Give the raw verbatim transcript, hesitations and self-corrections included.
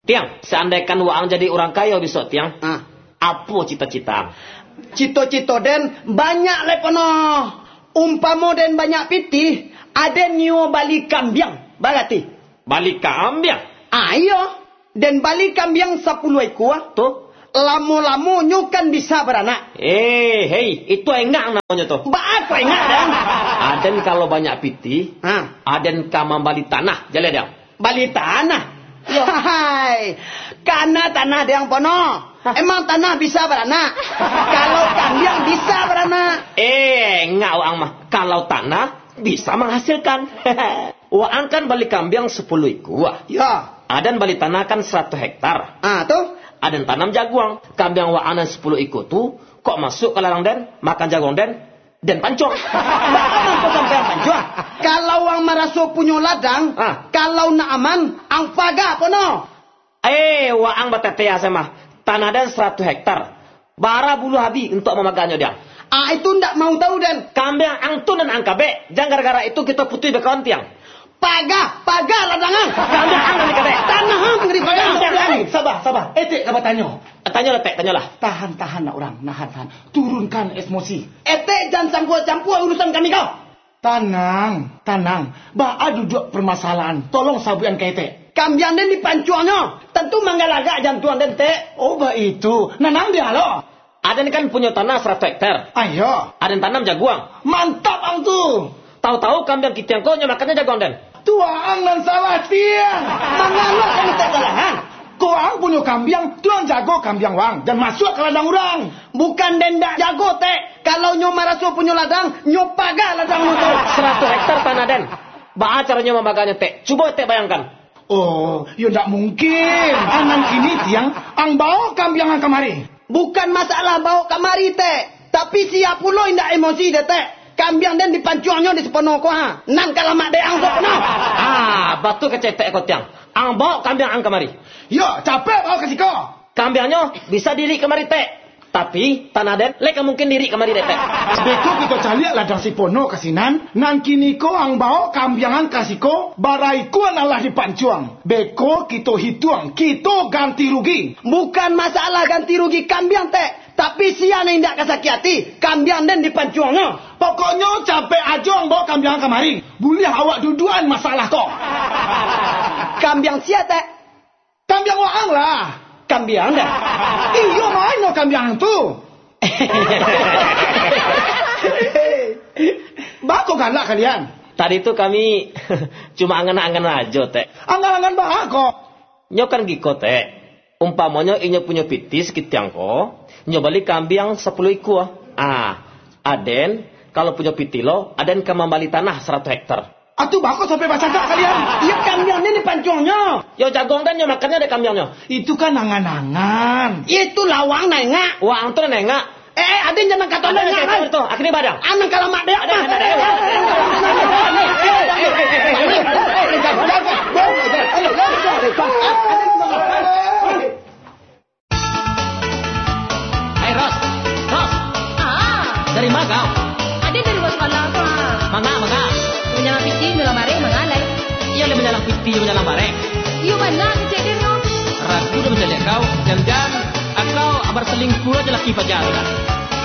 Tiang, seandainya waang jadi orang kaya besok, Tiang. Ah. Apa cita-cita? Cito-cito den banyak lepono. Umpamo den banyak piti, ada nyo balik kambiang. Berarti. Balik kambiang? Ayo. Den balik kambiang sepuluh ekor. Tuh. Lamo-lamo nyo kan bisa beranak. Eh, hei, itu enggak namanya tuh. Ba apa enggak den? Aden kalau banyak piti, Ah. aden kamam balik tanah, jalan dia. Balik tanah. Hai. Karena tanah yang pono. Emang tanah bisa beranak. Kalau kambiang bisa beranak. Eh, enggak waang mah. Kalau tanah bisa menghasilkan. Waang kan balik kambiang sepuluh ekor. Ya. Aden balik tanah kan seratus hektar. Ah tuh. Aden tanam jaguang. Kambiang waang sepuluh ekor tuh kok masuk ke ladang den, makan jaguang den, dan pancong. Bagaimana sampai pancong? Kalau wang maraso punya ladang, Ah. kalau nak aman, ang paga pono. Eh, waang batetea sama. Tanah den seratus hektar. Bara bulu habi untuk memaganya dia. Ah itu ndak mau tahu den. Kambiang angtun dan angkabe. Jangan gara-gara itu kita putih bekawan tiang. Paga, paga ladangan. Kambiang angkat kabe. Tanah hang ngeri paga. Sabar, sabar. Etik apa tanya? Tanya lah, Tek, tanyalah. Tahan, tahan nak orang. Nahan, tahan. Turunkan emosi. Ete jangan campur-campur urusan kami kau. Tenang, tenang. Ba duduk permasalahan. Tolong sabuan kete. Kambiang den dipancuannya. Tentu manggalaga jantuan den te. Oh, ba itu. Nanang dia lo. Aden kan punya tanah seratus hektar. Ayo. Aden tanam jaguang. Mantap ang tu. Tahu-tahu kambiang kita yang kau makannya jaguang den. Tuang dan salah tiang. Mangalak kami te kalahan. Kau ang punya kambiang, tuang jago kambiang wang. Dan masuk ke ladang orang. Bukan den dak jago te. Kalau nyo maraso punya ladang, nyo paga ladang nyo tu. seratus hektar tanah den. Ba caranya memaganya, Tek? Coba Tek bayangkan. Oh, ya tak mungkin. Anang ini tiang, ang bawa kambiang ang kamari. Bukan masalah bawa kamari te. Tapi siap pula indak emosi de te. Kambiang den dipancuangnya di sepenuh ko ha. Nang kalamak de ang sepenuh. Ah, batu kecetek kau tiang. Ang bawa kambiang ang kamari. Ya, capek bawa kasih kau. Kambiangnya bisa diri kemari, Tek. Tapi tanah den leka mungkin diri kemari, Tek. Beko kita cari ladang si pono kasinan. Nang kini ko ang bawa kambiangan kasih ko. Barai ko nalah dipancuang. Beko kita hitung. Kita ganti rugi. Bukan masalah ganti rugi kambiang te. Tapi siapa yang tidak kasaki hati, kambiang den dipancuangnya. Pokoknya capek aja ang bawa kambiangan kamari. Boleh awak duduan masalah kau. Kambiang siapa te? Kambiang waang lah. Kambiang dah. Iyo main no kambiang tu. Bako galak kalian. Tadi itu kami cuma angan-angan aja, Tek. Angan-angan bako. Nyo kan giko, Tek. Umpamanya inyo punya piti sekitiang ko, nyo balik kambiang sepuluh ekor. Ah, aden kalau punya piti lo, aden kamambali tanah seratus hektar. Atuh bako sampai baca tak kalian. Iya kambiangnya dipancuangnya. Yo jagong dan nyo makannya ada kambiangnya. Itu kan angan-angan. Itu lawang nengak. Wah, antu nengak. Eh, aden jangan kata Ada nengak. nengak itu, akhirnya badang. Anang kalamak de. Ada, ada, ada. Hai Ros, Ros. Ah, Dari mana kau? ada dari sekolah apa? Mangga, mangga. Menyalang piti, menyalang bareng, mengalai. Iya le menyalang piti, menyalang bareng. Iyo mana kecek dia no? Ragu udah menjaga kau, jangan-jangan akau abar selingkuh aja laki pacaran.